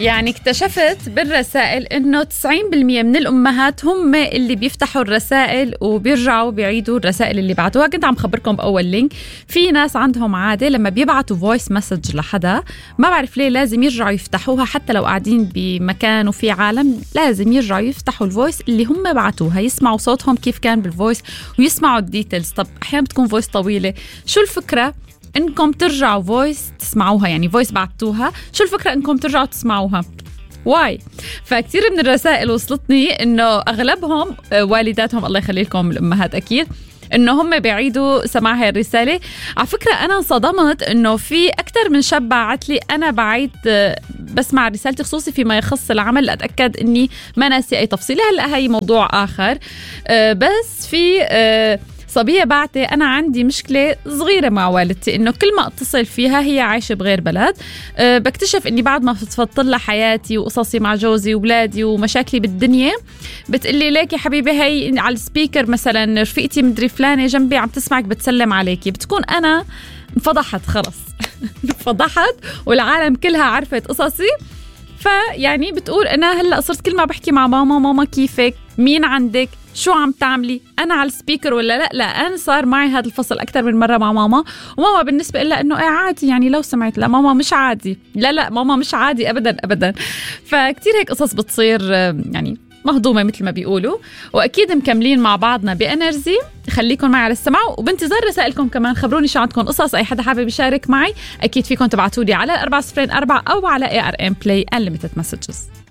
يعني اكتشفت بالرسائل انه 90% من الامهات هم اللي بيفتحوا الرسائل وبيرجعوا بيعيدوا الرسائل اللي بعتوها. كنت عم خبركم باول لينك، في ناس عندهم عاده لما بيبعتوا فويس مسج لحدا ما بعرف ليه لازم يرجعوا يفتحوها، حتى لو قاعدين بمكان وفي عالم لازم يرجعوا يفتحوا الفويس اللي هم بعتوها، يسمعوا صوتهم كيف كان بالفويس ويسمعوا الديتيلز. طب احيانا بتكون فويس طويله، شو الفكره انكم ترجعوا فويس تسمعوها؟ يعني فويس بعتوها، شو الفكرة انكم ترجعوا تسمعوها؟ واي؟ فكتير من الرسائل وصلتني انه اغلبهم والداتهم، الله يخلي لكم الامهات اكيد، انه هم بيعيدوا سماع هاي الرسالة. على فكرة انا انصدمت انه في اكثر من شاب بعت لي انا بعيد بسمع رسالتي، خصوصي فيما يخص العمل لاتاكد اني ما ناسي اي تفصيلة. هلا هي موضوع اخر. بس في صبية بعتي أنا عندي مشكلة صغيرة مع والدتي، إنه كل ما أتصل فيها هي عايشة بغير بلد، بكتشف إني بعد ما فضفضت لها حياتي وقصصي مع جوزي وولادي ومشاكلي بالدنيا بتقلي ليك يا حبيبي هي على السبيكر مثلا رفيقتي مدري فلانة جنبي عم تسمعك بتسلم عليكي. بتكون أنا انفضحت خلص انفضحت والعالم كلها عرفت قصصي. فيعني بتقول أنا هلأ صرت كل ما بحكي مع ماما كيفك، مين عندك، شو عم تعملي، أنا على السبيكر ولا لا أنا صار معي هذا الفصل أكثر من مرة مع ماما، وماما بالنسبة لها إنه عادي، يعني لو سمعت لا ماما مش عادي، لا ماما مش عادي أبدا. فكتير هيك قصص بتصير يعني مهضومة مثل ما بيقولوا. وأكيد مكملين مع بعضنا بإنرجي، خليكم معي على السماع وبانتظار رسائلكم كمان. خبروني شو عندكم قصص، أي حدا حابب يشارك معي أكيد فيكم تبعتولي على 404 أو على ARM Play Unlimited Messages.